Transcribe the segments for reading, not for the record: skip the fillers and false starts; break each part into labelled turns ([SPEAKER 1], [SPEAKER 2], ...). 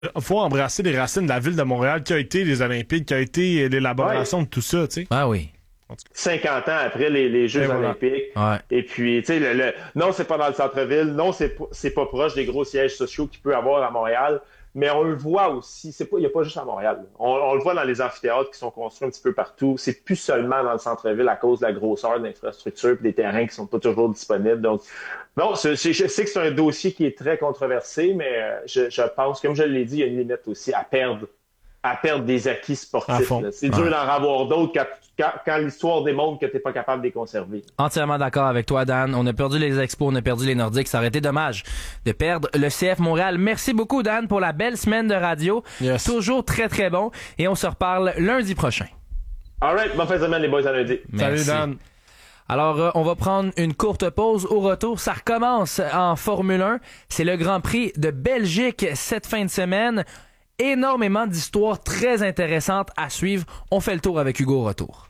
[SPEAKER 1] faut embrasser les racines de la ville de Montréal qui a été les Olympiques, qui a été l'élaboration de tout ça, tu sais.
[SPEAKER 2] Ah oui.
[SPEAKER 3] 50 ans après les Jeux olympiques.
[SPEAKER 2] Ouais.
[SPEAKER 3] Et puis, tu sais, non, c'est pas dans le centre-ville. Non, c'est pas proche des gros sièges sociaux qu'il peut y avoir à Montréal. Mais on le voit aussi. Il n'y a pas juste à Montréal. On le voit dans les amphithéâtres qui sont construits un petit peu partout. C'est plus seulement dans le centre-ville à cause de la grosseur de l'infrastructure et des terrains qui sont pas toujours disponibles. Donc, non, je sais que c'est un dossier qui est très controversé, mais je pense, comme je l'ai dit, il y a une limite aussi à perdre des acquis sportifs. C'est dur d'en avoir d'autres quand l'histoire démontre que tu n'es pas capable de les conserver.
[SPEAKER 2] Entièrement d'accord avec toi, Dan. On a perdu les Expos, on a perdu les Nordiques. Ça aurait été dommage de perdre le CF Montréal. Merci beaucoup, Dan, pour la belle semaine de radio.
[SPEAKER 1] Yes.
[SPEAKER 2] Toujours très, très bon. Et on se reparle lundi prochain.
[SPEAKER 3] All right, bonne fin de semaine, les boys, à lundi.
[SPEAKER 1] Salut, Dan.
[SPEAKER 2] Alors, on va prendre une courte pause. Au retour, ça recommence en Formule 1. C'est le Grand Prix de Belgique cette fin de semaine. Énormément d'histoires très intéressantes à suivre. On fait le tour avec Hugo au retour.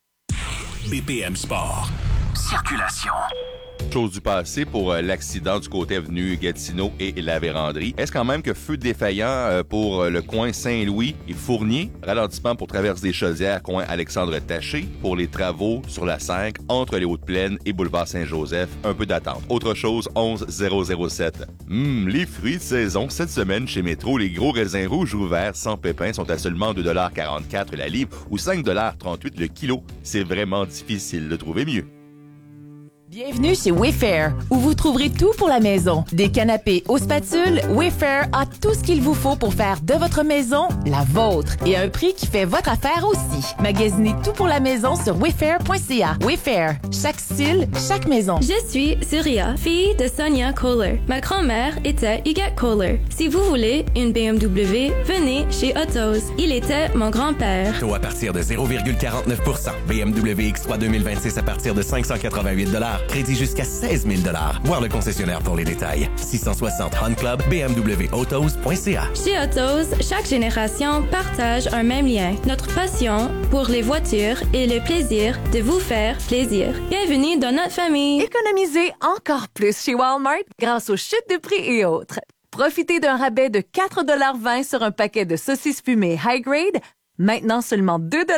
[SPEAKER 4] BPM Sport. Circulation.
[SPEAKER 5] Chose du passé pour l'accident du côté avenue Gatineau et la Vérandrie. Est-ce quand même que feu défaillant pour le coin Saint-Louis et Fournier? Ralentissement pour traverse des Chaudières, coin Alexandre Taché. Pour les travaux sur la 5, entre les Hautes-Plaines et boulevard Saint-Joseph, un peu d'attente. Autre chose, 11007. Les fruits de saison. Cette semaine, chez Métro, les gros raisins rouges ouverts sans pépins sont à seulement 2,44$ la livre ou 5,38$ le kilo. C'est vraiment difficile de trouver mieux.
[SPEAKER 6] Bienvenue chez Wayfair, où vous trouverez tout pour la maison. Des canapés aux spatules, Wayfair a tout ce qu'il vous faut pour faire de votre maison la vôtre. Et à un prix qui fait votre affaire aussi. Magasinez tout pour la maison sur wayfair.ca. Wayfair, chaque style, chaque maison.
[SPEAKER 7] Je suis Surya, fille de Sonia Kohler. Ma grand-mère était Huguette Kohler. Si vous voulez une BMW, venez chez Autos. Il était mon grand-père.
[SPEAKER 4] Taux à partir de 0,49%. BMW X3 2026 à partir de 588$. Crédit jusqu'à 16 000$. Voir le concessionnaire pour les détails. 660 Hunt Club, bmwautos.ca.
[SPEAKER 7] Chez Autos, chaque génération partage un même lien. Notre passion pour les voitures et le plaisir de vous faire plaisir. Bienvenue dans notre famille.
[SPEAKER 6] Économisez encore plus chez Walmart grâce aux chutes de prix et autres. Profitez d'un rabais de 4,20$ sur un paquet de saucisses fumées high grade, maintenant seulement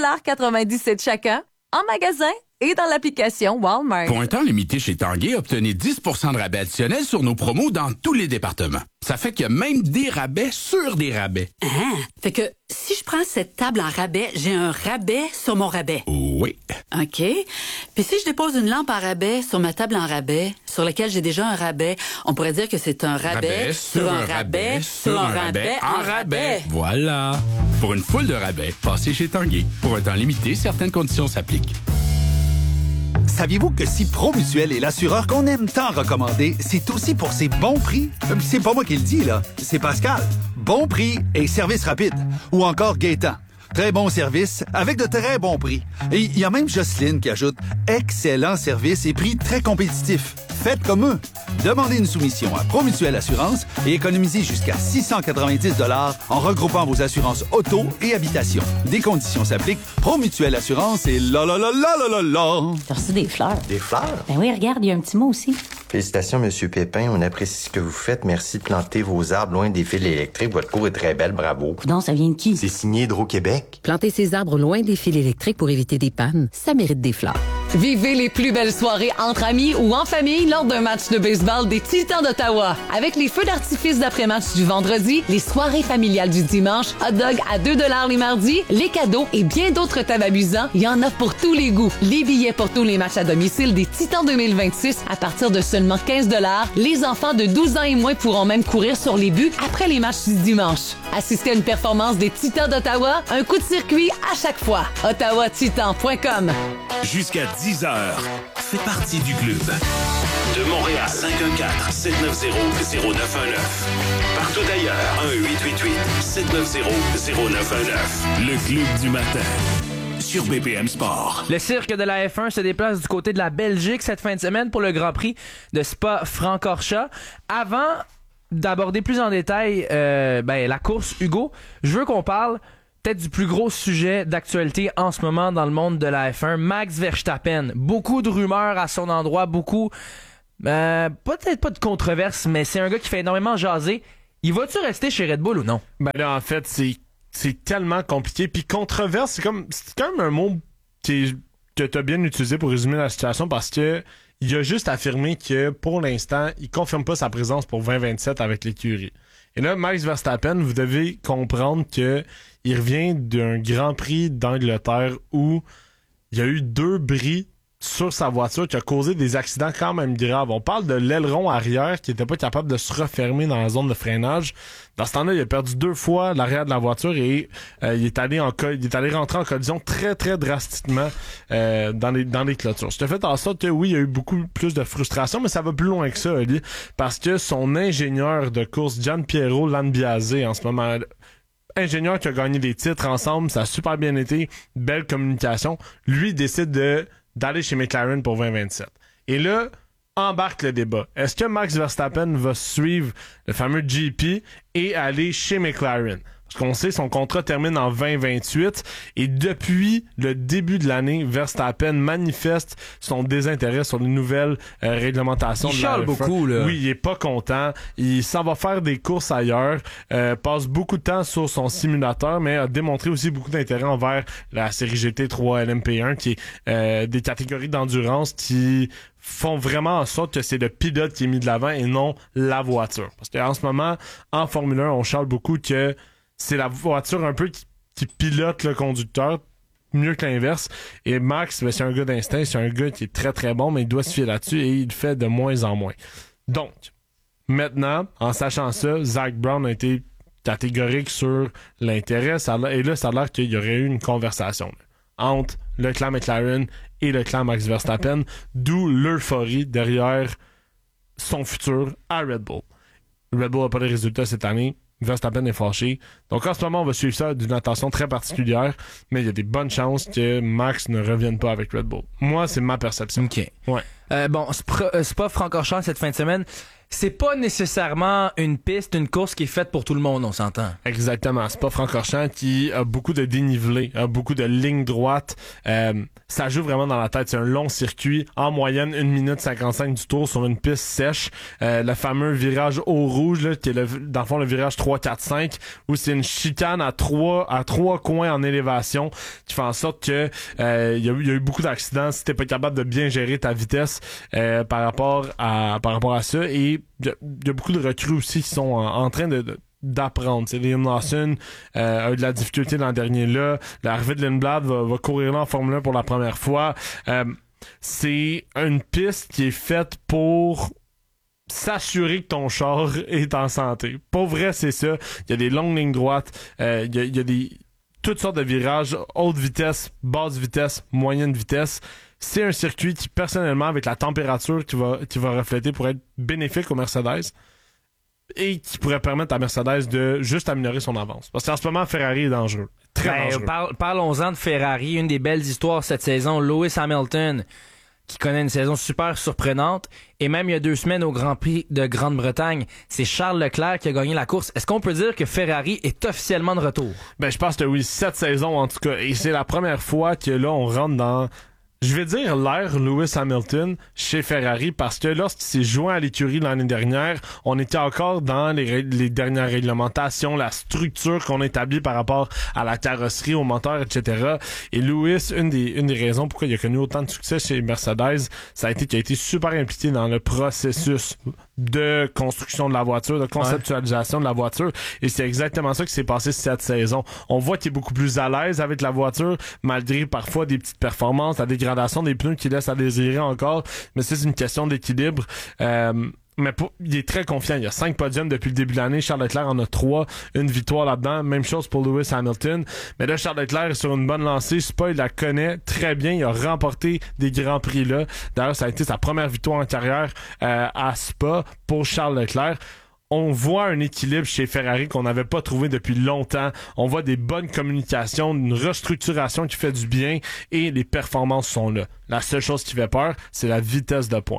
[SPEAKER 6] 2,97$ chacun, en magasin et dans l'application Walmart.
[SPEAKER 8] Pour un temps limité chez Tanguay, obtenez 10% de rabais additionnel sur nos promos dans tous les départements. Ça fait qu'il y a même des rabais sur des rabais.
[SPEAKER 9] Fait que si je prends cette table en rabais, j'ai un rabais sur mon rabais.
[SPEAKER 8] Oui.
[SPEAKER 9] OK. Puis si je dépose une lampe en rabais sur ma table en rabais, sur laquelle j'ai déjà un rabais, on pourrait dire que c'est un rabais sur un rabais sur un rabais en rabais.
[SPEAKER 8] Voilà. Pour une foule de rabais, passez chez Tanguay. Pour un temps limité, certaines conditions s'appliquent.
[SPEAKER 10] Saviez-vous que si Promutuel est l'assureur qu'on aime tant recommander, c'est aussi pour ses bons prix? C'est pas moi qui le dis, là. C'est Pascal. Bon prix et service rapide. Ou encore Gaétan. Très bon service avec de très bons prix. Et il y a même Jocelyne qui ajoute excellent service et prix très compétitifs. Faites comme eux. Demandez une soumission à Promutuel Assurance et économisez jusqu'à 690$ en regroupant vos assurances auto et habitation. Des conditions s'appliquent. Promutuel Assurance et la la la la la la la.
[SPEAKER 11] T'as reçu des fleurs.
[SPEAKER 12] Des fleurs?
[SPEAKER 11] Ben oui, regarde, il y a un petit mot aussi.
[SPEAKER 12] Félicitations, Monsieur Pépin. On apprécie ce que vous faites. Merci de planter vos arbres loin des fils électriques. Votre cour est très belle. Bravo.
[SPEAKER 11] Coudonc, ça vient de qui?
[SPEAKER 12] C'est signé Hydro-Québec.
[SPEAKER 13] Planter ses arbres loin des fils électriques pour éviter des pannes, ça mérite des fleurs.
[SPEAKER 14] Vivez les plus belles soirées entre amis ou en famille lors d'un match de baseball des Titans d'Ottawa. Avec les feux d'artifice d'après-match du vendredi, les soirées familiales du dimanche, hot dog à 2$ les mardis, les cadeaux et bien d'autres tables amusants, il y en a pour tous les goûts. Les billets pour tous les matchs à domicile des Titans 2026 à partir de seulement 15$. Les enfants de 12 ans et moins pourront même courir sur les buts après les matchs du dimanche. Assistez à une performance des Titans d'Ottawa, un coup de circuit à chaque fois. ottawatitan.com.
[SPEAKER 4] Jusqu'à 10h, fais partie du club. De Montréal, 514-790-0919. Partout ailleurs, 1-888-790-0919. Le club du matin. Sur BPM Sport.
[SPEAKER 2] Le cirque de la F1 se déplace du côté de la Belgique cette fin de semaine pour le Grand Prix de Spa-Francorchamps. Avant d'aborder plus en détail la course, Hugo, je veux qu'on parle peut-être du plus gros sujet d'actualité en ce moment dans le monde de la F1, Max Verstappen. Beaucoup de rumeurs à son endroit, peut-être pas de controverses, mais c'est un gars qui fait énormément jaser. Il va-tu rester chez Red Bull ou non?
[SPEAKER 1] Ben là, en fait, c'est tellement compliqué. Puis controverse, c'est quand même un mot que t'as bien utilisé pour résumer la situation parce que il a juste affirmé que pour l'instant, il confirme pas sa présence pour 2027 avec l'écurie. Et là, Max Verstappen, vous devez comprendre que il revient d'un Grand Prix d'Angleterre où il y a eu 2 bris sur sa voiture qui a causé des accidents quand même graves. On parle de l'aileron arrière qui était pas capable de se refermer dans la zone de freinage. Dans ce temps-là, il a perdu 2 fois l'arrière de la voiture et il est allé rentrer en collision très, très drastiquement dans les clôtures. Ce qui a fait en sorte que oui, il y a eu beaucoup plus de frustration, mais ça va plus loin que ça, Oli, parce que son ingénieur de course, Gianpiero Lambiase, en ce moment, ingénieur qui a gagné des titres ensemble, ça a super bien été, belle communication, lui décide d'aller chez McLaren pour 2027. Et là, embarque le débat. Est-ce que Max Verstappen va suivre le fameux GP et aller chez McLaren? Parce qu'on sait son contrat termine en 2028 et depuis le début de l'année, Verstappen manifeste son désintérêt sur les nouvelles réglementations.
[SPEAKER 2] Il chiale beaucoup, là.
[SPEAKER 1] Oui, il est pas content. Il s'en va faire des courses ailleurs, passe beaucoup de temps sur son simulateur, mais a démontré aussi beaucoup d'intérêt envers la série GT3 LMP1 qui est des catégories d'endurance qui font vraiment en sorte que c'est le pilote qui est mis de l'avant et non la voiture. Parce qu'en ce moment, en Formule 1, on chiale beaucoup que c'est la voiture un peu qui pilote le conducteur mieux que l'inverse. Et Max, c'est un gars d'instinct, c'est un gars qui est très très bon, mais il doit se fier là-dessus et il le fait de moins en moins. Donc, maintenant, en sachant ça, Zach Brown a été catégorique sur l'intérêt. Et là, ça a l'air qu'il y aurait eu une conversation là, entre le clan McLaren et le clan Max Verstappen, d'où l'euphorie derrière son futur à Red Bull. Red Bull n'a pas de résultats cette année. Verstappen est fâché. Donc en ce moment, on va suivre ça d'une attention très particulière, mais il y a des bonnes chances que Max ne revienne pas avec Red Bull. Moi, c'est ma perception.
[SPEAKER 2] OK.
[SPEAKER 1] Ouais.
[SPEAKER 2] Bon, Spa-Francorchamps cette fin de semaine, c'est pas nécessairement une course qui est faite pour tout le monde, on s'entend.
[SPEAKER 1] Exactement. Spa-Francorchamps qui a beaucoup de dénivelé, a beaucoup de lignes droites. Ça joue vraiment dans la tête. C'est un long circuit. En moyenne, 1 minute 55 du tour sur une piste sèche. Le fameux virage au rouge, là, qui est dans le fond le virage 3-4-5, où c'est une chicane à trois coins en élévation, qui fait en sorte que il y a eu beaucoup d'accidents si t'es pas capable de bien gérer ta vitesse par rapport à ça. Et il y a beaucoup de recrues aussi qui sont en train d'apprendre. C'est Liam Lawson a eu de la difficulté l'an dernier là. L'arrivée de Lindblad va courir là en Formule 1 pour la première fois. C'est une piste qui est faite pour s'assurer que ton char est en santé. Pour vrai, c'est ça. Il y a des longues lignes droites. Il y a toutes sortes de virages, haute vitesse, basse vitesse, moyenne vitesse. C'est un circuit qui, personnellement, avec la température qui va refléter, pourrait être bénéfique aux Mercedes et qui pourrait permettre à Mercedes de juste améliorer son avance. Parce qu'en ce moment, Ferrari est dangereux. Très dangereux.
[SPEAKER 2] Parlons-en de Ferrari. Une des belles histoires cette saison, Lewis Hamilton, qui connaît une saison super surprenante. Et même il y a 2 semaines au Grand Prix de Grande-Bretagne, c'est Charles Leclerc qui a gagné la course. Est-ce qu'on peut dire que Ferrari est officiellement de retour?
[SPEAKER 1] Ben, je pense que oui, cette saison en tout cas. Et c'est la première fois que là, on rentre dans... Je vais dire l'ère Lewis Hamilton chez Ferrari parce que lorsqu'il s'est joint à l'écurie l'année dernière, on était encore dans les dernières réglementations, la structure qu'on établit par rapport à la carrosserie, au moteur, etc. Et Lewis, une des raisons pourquoi il a connu autant de succès chez Mercedes, ça a été qu'il a été super impliqué dans le processus de construction de la voiture, de conceptualisation de la voiture. Et c'est exactement ça qui s'est passé cette saison. On voit qu'il est beaucoup plus à l'aise avec la voiture, malgré parfois des petites performances, la dégradation des pneus qui laisse à désirer encore. Mais c'est une question d'équilibre. Mais il est très confiant. Il y a 5 podiums depuis le début de l'année. Charles Leclerc en a 3. Une victoire là-dedans. Même chose pour Lewis Hamilton. Mais là, Charles Leclerc est sur une bonne lancée. Spa, il la connaît très bien. Il a remporté des grands prix là. D'ailleurs, ça a été sa première victoire en carrière à Spa pour Charles Leclerc. On voit un équilibre chez Ferrari qu'on n'avait pas trouvé depuis longtemps. On voit des bonnes communications, une restructuration qui fait du bien et les performances sont là. La seule chose qui fait peur, c'est la vitesse de pointe.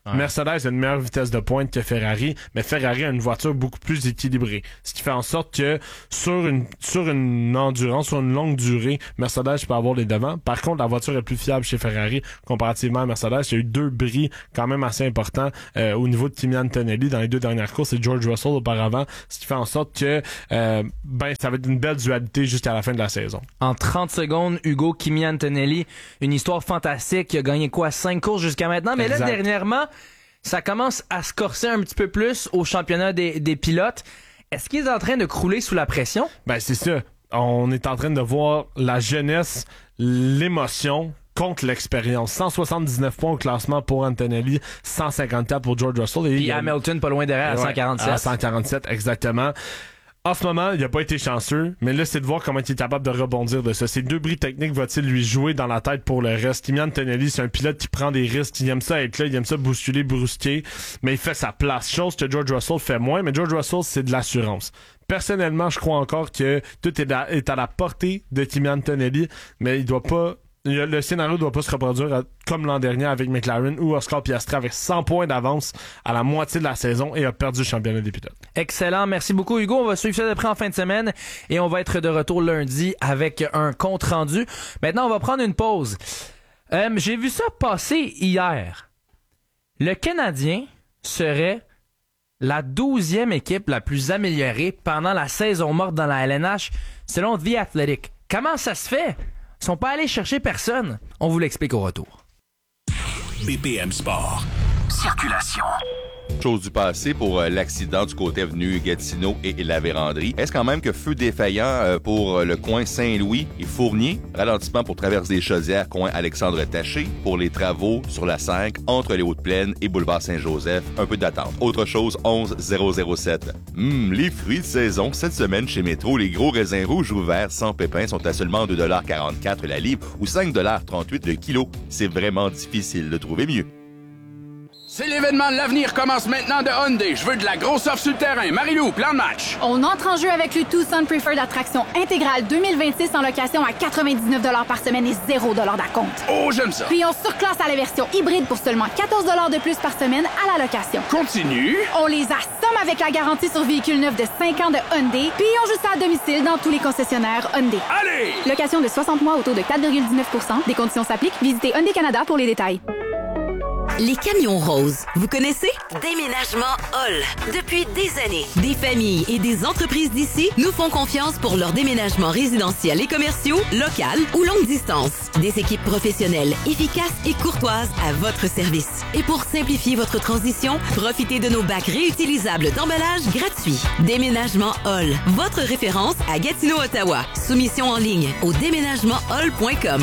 [SPEAKER 1] Ouais. Mercedes a une meilleure vitesse de pointe que Ferrari, mais Ferrari a une voiture beaucoup plus équilibrée. Ce qui fait en sorte que sur une endurance, sur une longue durée, Mercedes peut avoir les devants. Par contre, la voiture est plus fiable chez Ferrari comparativement à Mercedes. Il y a eu 2 bris quand même assez importants au niveau de Kimi Antonelli dans les 2 dernières courses et George Russell auparavant, ce qui fait en sorte que ça va être une belle dualité jusqu'à la fin de la saison.
[SPEAKER 2] En 30 secondes, Hugo, Kimi Antonelli, une histoire fantastique. Il a gagné 5 courses jusqu'à maintenant, mais
[SPEAKER 1] exact.
[SPEAKER 2] Là, dernièrement, ça commence à se corser un petit peu plus au championnat des pilotes. Est-ce qu'il est en train de crouler sous la pression?
[SPEAKER 1] Ben, c'est ça. On est en train de voir la jeunesse, l'émotion contre l'expérience. 179 points au classement pour Antonelli, 154 pour George Russell.
[SPEAKER 2] Puis Hamilton pas loin derrière à 147.
[SPEAKER 1] À 147, exactement. En ce moment, il n'a pas été chanceux, mais là, c'est de voir comment il est capable de rebondir de ça. Ces 2 bris techniques va-t-il lui jouer dans la tête pour le reste? Kimi Antonelli, c'est un pilote qui prend des risques, il aime ça être là, il aime ça bousculer, brusquer, mais il fait sa place. Chose que George Russell fait moins, mais George Russell, c'est de l'assurance. Personnellement, je crois encore que tout est à la portée de Kimi Antonelli, mais le scénario ne doit pas se reproduire comme l'an dernier avec McLaren où Oscar Piastri avait 100 points d'avance à la moitié de la saison et a perdu le championnat des pilotes.
[SPEAKER 2] Excellent. Merci beaucoup, Hugo. On va suivre ça de près en fin de semaine et on va être de retour lundi avec un compte rendu. Maintenant, on va prendre une pause. J'ai vu ça passer hier. Le Canadien serait la 12e équipe la plus améliorée pendant la saison morte dans la LNH selon The Athletic. Comment ça se fait? Ils sont pas allés chercher personne. On vous l'explique au retour.
[SPEAKER 8] BPM Sport. Circulation.
[SPEAKER 5] Chose du passé pour l'accident du côté avenue Gatineau et la Vérandrie. Est-ce quand même que feu défaillant pour le coin Saint-Louis et Fournier? Ralentissement pour traverser des Chaudières, coin Alexandre Taché. Pour les travaux sur la 5, entre les Hautes-Plaines et boulevard Saint-Joseph, un peu d'attente. Autre chose, 11007. Les fruits de saison. Cette semaine, chez Métro, les gros raisins rouges ouverts sans pépins sont à seulement 2,44 la livre ou 5,38 le kilo. C'est vraiment difficile de trouver mieux.
[SPEAKER 8] C'est l'événement de l'avenir commence maintenant de Hyundai. Je veux de la grosse offre sur le terrain. Marie-Lou, plan de match.
[SPEAKER 15] On entre en jeu avec le Tucson Preferred Attraction intégrale 2026 en location à 99 $ par semaine et 0 $ d'acompte.
[SPEAKER 8] Oh, j'aime ça.
[SPEAKER 15] Puis on surclasse à la version hybride pour seulement 14 $ de plus par semaine à la location.
[SPEAKER 8] Continue.
[SPEAKER 15] On les assomme avec la garantie sur véhicule neuf de 5 ans de Hyundai. Puis on joue ça à domicile dans tous les concessionnaires Hyundai.
[SPEAKER 8] Allez!
[SPEAKER 15] Location de 60 mois au taux de 4,19 %. Des conditions s'appliquent. Visitez Hyundai Canada pour les détails.
[SPEAKER 16] Les camions roses, vous connaissez? Déménagement Hall. Depuis des années, des familles et des entreprises d'ici nous font confiance pour leur déménagement résidentiel et commerciaux, local ou longue distance. Des équipes professionnelles, efficaces et courtoises à votre service. Et pour simplifier votre transition, profitez de nos bacs réutilisables d'emballage gratuits. Déménagement Hall, votre référence à Gatineau, Ottawa. Soumission en ligne au déménagementhall.com.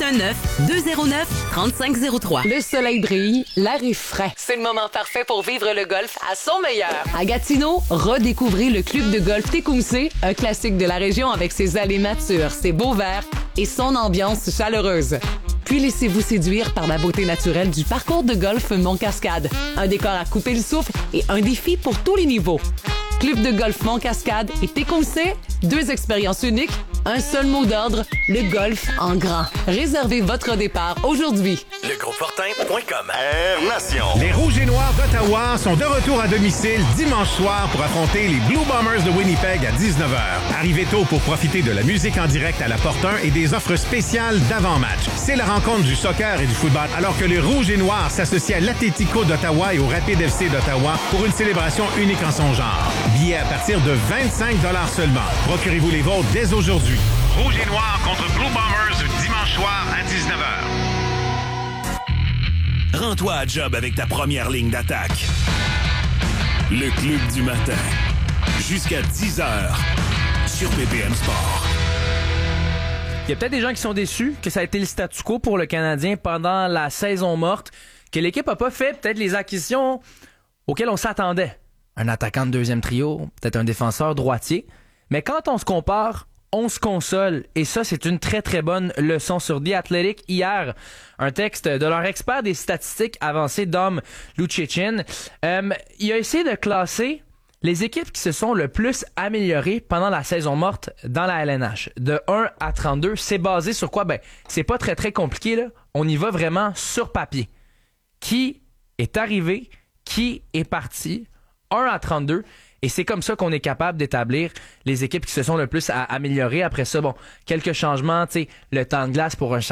[SPEAKER 16] 819-209-3503.
[SPEAKER 14] Le soleil brille, l'air est frais. C'est le moment parfait pour vivre le golf à son meilleur. À Gatineau, redécouvrez le club de golf Tecumseh, un classique de la région avec ses allées matures, ses beaux verts et son ambiance chaleureuse. Puis laissez-vous séduire par la beauté naturelle du parcours de golf Mont-Cascade. Un décor à couper le souffle et un défi pour tous les niveaux. Club de golf Mont-Cascade et Tecumseh, 2 expériences uniques, un seul mot d'ordre, le golf en grand. Réservez votre départ aujourd'hui.
[SPEAKER 4] Legroupefortin.com. Air Nation.
[SPEAKER 17] Les Rouges et Noirs d'Ottawa sont de retour à domicile dimanche soir pour affronter les Blue Bombers de Winnipeg à 19h. Arrivez tôt pour profiter de la musique en direct à la Porte 1 et des offres spéciales d'avant-match. C'est la rencontre du soccer et du football, alors que les Rouges et Noirs s'associent à l'Atlético d'Ottawa et au Rapid FC d'Ottawa pour une célébration unique en son genre. Billets à partir de 25 $ seulement. Procurez-vous les vôtres dès aujourd'hui. Rouge et Noir contre Blue Bombers dimanche soir à 19h.
[SPEAKER 18] Rends-toi à job avec ta première ligne d'attaque. Le Club du matin. Jusqu'à 10h sur BPM Sport.
[SPEAKER 2] Il y a peut-être des gens qui sont déçus que ça a été le statu quo pour le Canadien pendant la saison morte, que l'équipe n'a pas fait peut-être les acquisitions auxquelles on s'attendait. Un attaquant de deuxième trio, peut-être un défenseur droitier. Mais quand on se compare, on se console. Et ça, c'est une très, très bonne leçon sur The Athletic. Hier, un texte de leur expert des statistiques avancées, Dom Lucic. Il a essayé de classer les équipes qui se sont le plus améliorées pendant la saison morte dans la LNH. De 1 à 32, c'est basé sur quoi? Ben, c'est pas très, très compliqué, là. On y va vraiment sur papier. Qui est arrivé, qui est parti, 1-32. Et c'est comme ça qu'on est capable d'établir les équipes qui se sont le plus améliorées. Après ça, bon, quelques changements, tu sais, le temps de glace pour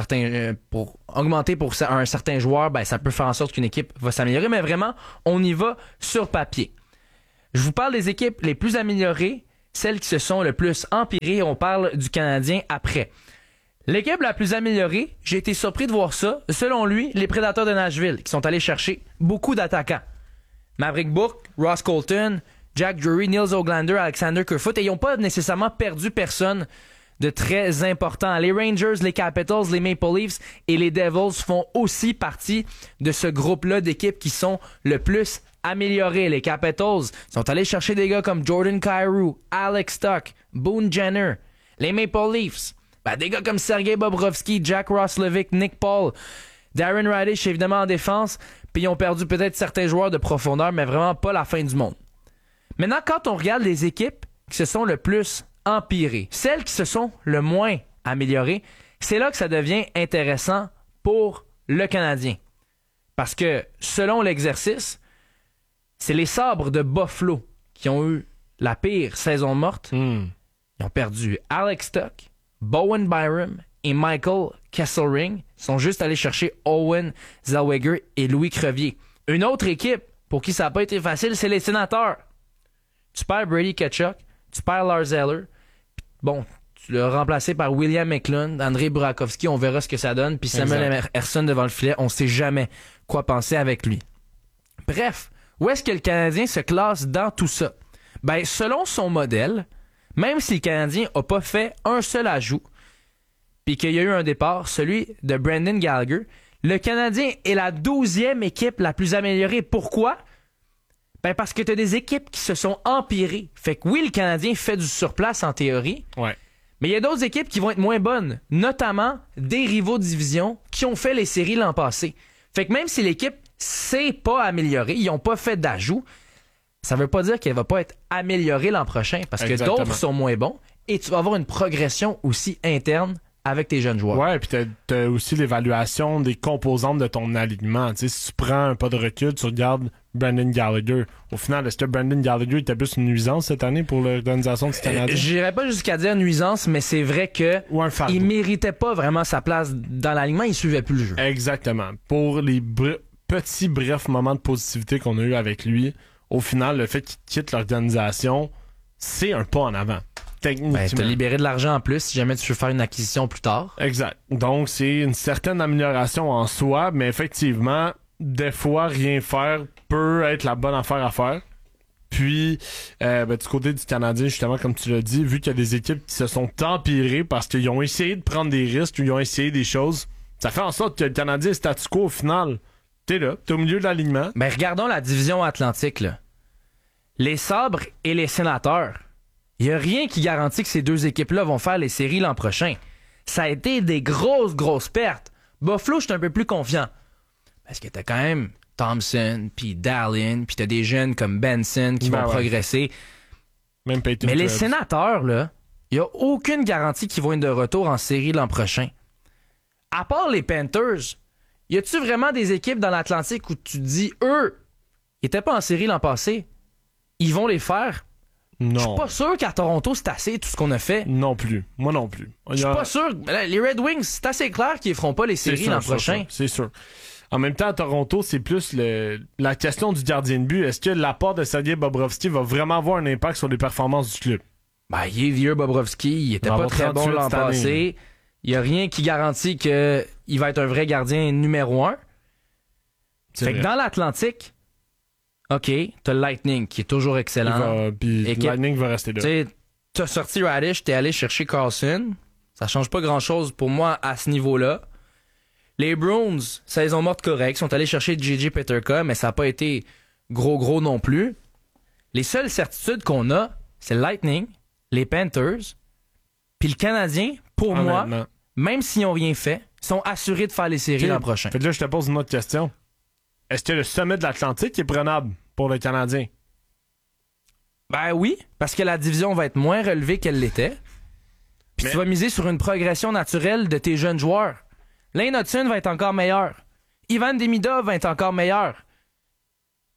[SPEAKER 2] augmenter pour un certain joueur, ben ça peut faire en sorte qu'une équipe va s'améliorer. Mais vraiment, on y va sur papier. Je vous parle des équipes les plus améliorées, celles qui se sont le plus empirées. On parle du Canadien après. L'équipe la plus améliorée, j'ai été surpris de voir ça. Selon lui, les Prédateurs de Nashville, qui sont allés chercher beaucoup d'attaquants. Maverick Bourque, Ross Colton, Jack Drury, Nils Oglander, Alexander Kerfoot, et ils n'ont pas nécessairement perdu personne de très important. Les Rangers, les Capitals, les Maple Leafs et les Devils font aussi partie de ce groupe-là d'équipes qui sont le plus améliorées. Les Capitals sont allés chercher des gars comme Jordan Kyrou, Alex Stock, Boone Jenner. Les Maple Leafs, des gars comme Sergei Bobrovsky, Jack Roslovic, Nick Paul, Darren Radish évidemment en défense, puis ils ont perdu peut-être certains joueurs de profondeur, mais vraiment pas la fin du monde. Maintenant, quand on regarde les équipes qui se sont le plus empirées, celles qui se sont le moins améliorées, c'est là que ça devient intéressant pour le Canadien. Parce que, selon l'exercice, c'est les Sabres de Buffalo qui ont eu la pire saison morte. Ils ont perdu Alex Stock, Bowen Byram et Michael Kesselring. Ils sont juste allés chercher Owen Zellweger et Louis Crevier. Une autre équipe pour qui ça n'a pas été facile, c'est les Sénateurs. Tu perds Brady Tkachuk, tu perds Lars Eller. Bon, tu l'as remplacé par William Eklund, Andrei Burakovsky, on verra ce que ça donne. Puis Samuel Ersson devant le filet, on ne sait jamais quoi penser avec lui. Bref, où est-ce que le Canadien se classe dans tout ça? Ben, selon son modèle, même si le Canadien n'a pas fait un seul ajout, puis qu'il y a eu un départ, celui de Brendan Gallagher, le Canadien est la 12e équipe la plus améliorée. Pourquoi? Ben parce que tu as des équipes qui se sont empirées. Fait que oui, le Canadien fait du surplace en théorie, mais il y a d'autres équipes qui vont être moins bonnes, notamment des rivaux de division qui ont fait les séries l'an passé. Fait que même si l'équipe s'est pas améliorée, ils n'ont pas fait d'ajout, ça veut pas dire qu'elle va pas être améliorée l'an prochain parce que d'autres sont moins bons et tu vas avoir une progression aussi interne avec tes jeunes joueurs.
[SPEAKER 1] Ouais, puis t'as aussi l'évaluation des composantes de ton alignement. Tu sais, si tu prends un pas de recul, tu regardes Brendan Gallagher. Au final, est-ce que Brendan Gallagher était plus une nuisance cette année pour l'organisation du Canadien?
[SPEAKER 2] J'irais pas jusqu'à dire nuisance, mais c'est vrai que il méritait pas vraiment sa place dans l'alignement, il suivait plus le jeu.
[SPEAKER 1] Exactement. Pour les petits brefs moments de positivité qu'on a eu avec lui, au final, le fait qu'il quitte l'organisation, c'est un pas en avant.
[SPEAKER 2] Ben, t'as libéré de l'argent en plus si jamais tu veux faire une acquisition plus tard.
[SPEAKER 1] Exact. Donc, c'est une certaine amélioration en soi, mais effectivement, des fois, rien faire peut être la bonne affaire à faire. Puis, du côté du Canadien, justement, comme tu l'as dit, vu qu'il y a des équipes qui se sont empirées parce qu'ils ont essayé de prendre des risques ou ils ont essayé des choses, ça fait en sorte que le Canadien est statu quo au final. T'es là, t'es au milieu de l'alignement.
[SPEAKER 2] Ben, regardons la division Atlantique, là. Les Sabres et les Sénateurs. Il n'y a rien qui garantit que ces deux équipes-là vont faire les séries l'an prochain. Ça a été des grosses pertes. Buffalo, je suis un peu plus confiant. Parce que t'as quand même Thompson, puis Dallin, puis t'as des jeunes comme Benson qui vont progresser.
[SPEAKER 1] Même Peyton
[SPEAKER 2] Mais les
[SPEAKER 1] Krebs.
[SPEAKER 2] Sénateurs, là, il n'y a aucune garantie qu'ils vont être de retour en série l'an prochain. À part les Panthers, y a-tu vraiment des équipes dans l'Atlantique où tu te dis, eux, ils n'étaient pas en série l'an passé, ils vont les faire?
[SPEAKER 1] Non.
[SPEAKER 2] Je suis pas sûr qu'à Toronto, c'est assez tout ce qu'on a fait.
[SPEAKER 1] Non plus. Moi non plus.
[SPEAKER 2] Je suis pas sûr. Les Red Wings, c'est assez clair qu'ils ne feront pas les séries l'an prochain.
[SPEAKER 1] C'est sûr. En même temps, à Toronto, c'est plus la question du gardien de but. Est-ce que l'apport de Sergei Bobrovsky va vraiment avoir un impact sur les performances du club?
[SPEAKER 2] Ben, il est vieux, Bobrovsky. Il était pas très bon l'an passé. Il n'y a rien qui garantit qu'il va être un vrai gardien numéro 1. Fait que dans l'Atlantique, OK, t'as le Lightning qui est toujours excellent.
[SPEAKER 1] Puis Lightning va rester là.
[SPEAKER 2] Tu t'as sorti Radish, t'es allé chercher Carlson. Ça change pas grand-chose pour moi à ce niveau-là. Les Bruins, saison morte correcte, sont allés chercher J.J. Peterka, mais ça n'a pas été gros non plus. Les seules certitudes qu'on a, c'est le Lightning, les Panthers, puis le Canadien, pour moi, même s'ils n'ont rien fait, sont assurés de faire les séries l'an prochain.
[SPEAKER 1] Fait que là, je te pose une autre question. Est-ce que le sommet de l'Atlantique est prenable pour le Canadien?
[SPEAKER 2] Ben oui, parce que la division va être moins relevée qu'elle l'était. Puis tu vas miser sur une progression naturelle de tes jeunes joueurs. Lane Hudson va être encore meilleur. Ivan Demidov va être encore meilleur.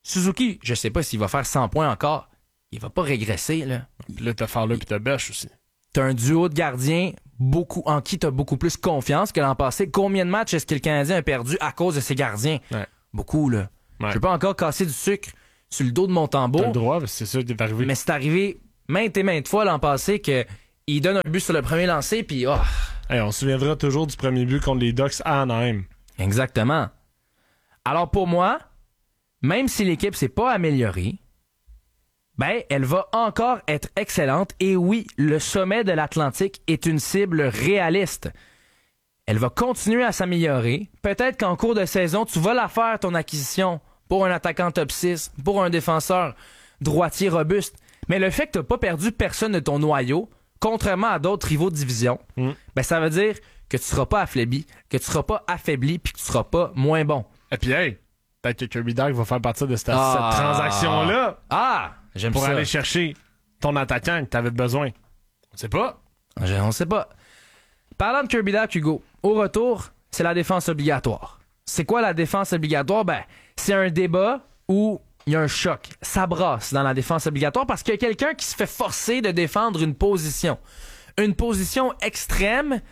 [SPEAKER 2] Suzuki, je sais pas s'il va faire 100 points encore. Il va pas régresser, là.
[SPEAKER 1] Puis là, t'as Fowler puis t'as Bêche aussi.
[SPEAKER 2] T'as un duo de gardiens en qui t'as beaucoup plus confiance que l'an passé. Combien de matchs est-ce que le Canadien a perdu à cause de ses gardiens?
[SPEAKER 1] Ouais.
[SPEAKER 2] Beaucoup, là.
[SPEAKER 1] Ouais.
[SPEAKER 2] Je veux pas encore casser du sucre sur le dos de mon tambour.
[SPEAKER 1] T'as le droit, c'est ça qui est arrivé.
[SPEAKER 2] Mais c'est arrivé maintes et maintes fois l'an passé qu'il donne un but sur le premier lancer, puis
[SPEAKER 1] Hey, on se souviendra toujours du premier but contre les Ducks à Anaheim.
[SPEAKER 2] Exactement. Alors pour moi, même si l'équipe s'est pas améliorée, ben elle va encore être excellente. Et oui, le sommet de l'Atlantique est une cible réaliste. Elle va continuer à s'améliorer. Peut-être qu'en cours de saison, tu vas la faire, ton acquisition, pour un attaquant top 6, pour un défenseur droitier robuste. Mais le fait que tu n'as pas perdu personne de ton noyau, contrairement à d'autres rivaux de division, ben ça veut dire que tu ne seras pas affaibli, que tu ne seras pas affaibli, puis que tu ne seras pas moins bon.
[SPEAKER 1] Et puis, hey, peut-être que Kirby Dach va faire partie de cette transaction-là.
[SPEAKER 2] J'aime
[SPEAKER 1] pour
[SPEAKER 2] ça.
[SPEAKER 1] aller chercher ton attaquant que tu avais besoin. On sait pas.
[SPEAKER 2] On sait pas. Parlant de Kirby Dach, Hugo, au retour, c'est la défense obligatoire. C'est quoi la défense obligatoire? Ben, c'est un débat où il y a un choc. Ça brasse dans la défense obligatoire parce qu'il y a quelqu'un qui se fait forcer de défendre une position. Une position extrême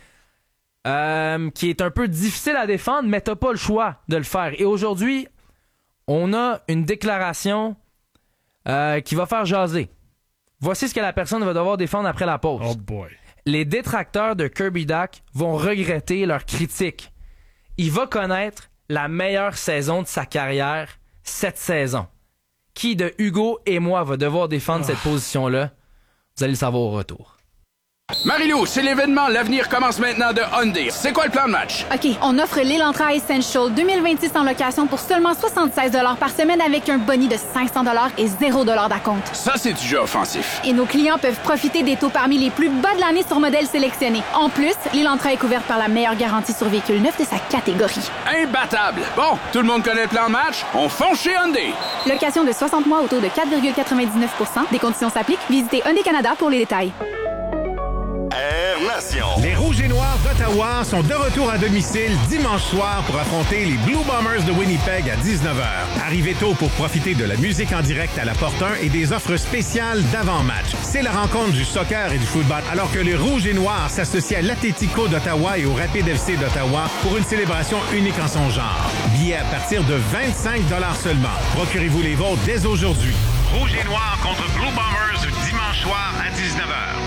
[SPEAKER 2] qui est un peu difficile à défendre, mais t'as pas le choix de le faire. Et aujourd'hui, on a une déclaration qui va faire jaser. Voici ce que la personne va devoir défendre après la pause.
[SPEAKER 1] Oh boy.
[SPEAKER 2] Les détracteurs de Kirby Dach vont regretter leur critique. Il va connaître la meilleure saison de sa carrière cette saison. Qui de Hugo et moi va devoir défendre cette position-là? Vous allez le savoir au retour.
[SPEAKER 8] Marie-Lou, c'est l'événement. L'avenir commence maintenant de Hyundai. C'est quoi le plan de match?
[SPEAKER 15] OK, on offre l'Elantra Essential 2026 en location pour seulement 76 $ par semaine avec un boni de 500 $ et 0 $ d'acompte.
[SPEAKER 8] Ça, c'est du jeu offensif.
[SPEAKER 15] Et nos clients peuvent profiter des taux parmi les plus bas de l'année sur modèles sélectionnés. En plus, l'Elantra est couverte par la meilleure garantie sur véhicule neuf de sa catégorie.
[SPEAKER 8] Imbattable! Bon, tout le monde connaît le plan de match? On fonce chez Hyundai!
[SPEAKER 15] Location de 60 mois au taux de 4,99 %. Des conditions s'appliquent. Visitez Hyundai Canada pour les détails.
[SPEAKER 17] Air Nation. Les Rouges et Noirs d'Ottawa sont de retour à domicile dimanche soir pour affronter les Blue Bombers de Winnipeg à 19h. Arrivez tôt pour profiter de la musique en direct à la Porte 1 et des offres spéciales d'avant-match. C'est la rencontre du soccer et du football, alors que les Rouges et Noirs s'associent à l'Atlético d'Ottawa et au Rapid FC d'Ottawa pour une célébration unique en son genre. Billets à partir de 25 $ seulement. Procurez-vous les vôtres dès aujourd'hui. Rouges et Noirs contre Blue Bombers dimanche soir à 19h.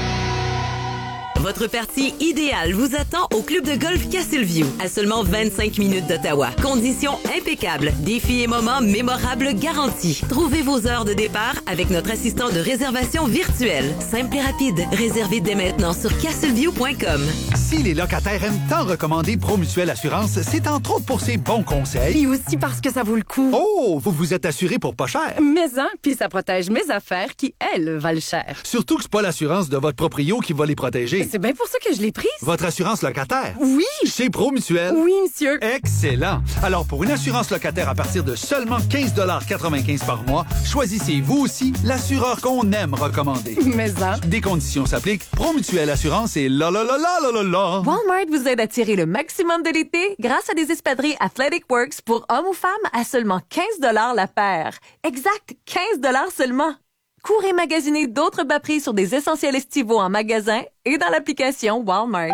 [SPEAKER 16] Votre partie idéale vous attend au club de golf Castleview, à seulement 25 minutes d'Ottawa. Conditions impeccables, défis et moments mémorables garantis. Trouvez vos heures de départ avec notre assistant de réservation virtuelle. Simple et rapide. Réservez dès maintenant sur castleview.com.
[SPEAKER 10] Si les locataires aiment tant recommander Promutuelle Assurance, c'est entre autres pour ses bons conseils.
[SPEAKER 19] Et aussi parce que ça vaut le coup.
[SPEAKER 10] Oh, vous vous êtes assuré pour pas cher.
[SPEAKER 19] Mais puis ça protège mes affaires qui, elles, valent cher.
[SPEAKER 10] Surtout que c'est pas l'assurance de votre proprio qui va les protéger.
[SPEAKER 19] C'est bien pour ça que je l'ai prise.
[SPEAKER 10] Votre assurance locataire?
[SPEAKER 19] Oui.
[SPEAKER 10] Chez Promutuelle?
[SPEAKER 19] Oui, monsieur.
[SPEAKER 10] Excellent. Alors, pour une assurance locataire à partir de seulement 15,95 $ par mois, choisissez vous aussi l'assureur qu'on aime recommander.
[SPEAKER 19] Mais
[SPEAKER 10] Des conditions s'appliquent. Promutuelle Assurance et la.
[SPEAKER 14] Walmart vous aide à tirer le maximum de l'été grâce à des espadrilles Athletic Works pour hommes ou femmes à seulement 15 $ la paire. Exact, 15 $ seulement. Courez magasiner d'autres bas prix sur des essentiels estivaux en magasin et dans l'application Walmart.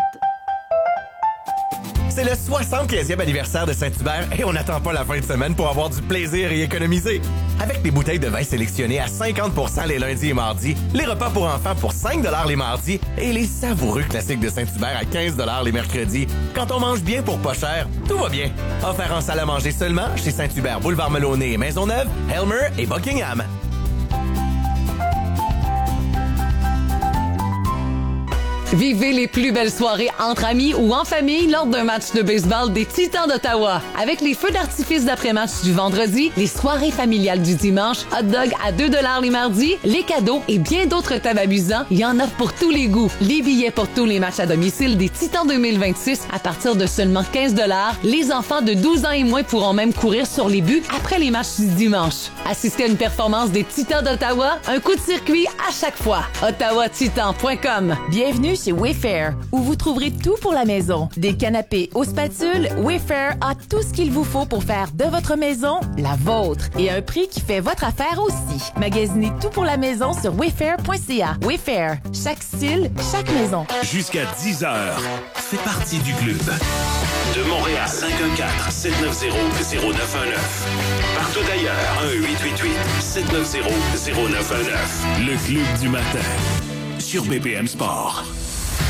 [SPEAKER 4] C'est le 75e anniversaire de Saint-Hubert et on n'attend pas la fin de semaine pour avoir du plaisir et économiser. Avec des bouteilles de vin sélectionnées à 50 % les lundis et mardis, les repas pour enfants pour 5 $ les mardis et les savoureux classiques de Saint-Hubert à 15 $ les mercredis. Quand on mange bien pour pas cher, tout va bien. Offert en salle à manger seulement chez Saint-Hubert, Boulevard Melonnet et Maisonneuve, Helmer et Buckingham.
[SPEAKER 14] Vivez les plus belles soirées entre amis ou en famille lors d'un match de baseball des Titans d'Ottawa. Avec les feux d'artifice d'après-match du vendredi, les soirées familiales du dimanche, hot dog à 2 $ les mardis, les cadeaux et bien d'autres thèmes amusants, il y en a pour tous les goûts. Les billets pour tous les matchs à domicile des Titans 2026 à partir de seulement 15 $. Les enfants de 12 ans et moins pourront même courir sur les buts après les matchs du dimanche. Assistez à une performance des Titans d'Ottawa, un coup de circuit à chaque fois. OttawaTitan.com.
[SPEAKER 6] Bienvenue chez Wayfair, où vous trouverez tout pour la maison. Des canapés aux spatules, Wayfair a tout ce qu'il vous faut pour faire de votre maison la vôtre. Et à un prix qui fait votre affaire aussi. Magasinez tout pour la maison sur wayfair.ca. Wayfair, chaque style, chaque maison.
[SPEAKER 18] Jusqu'à 10h, fais partie du club. De Montréal, 514-790-0919. Partout ailleurs, 1-888-790-0919. Le club du matin, sur BPM Sport.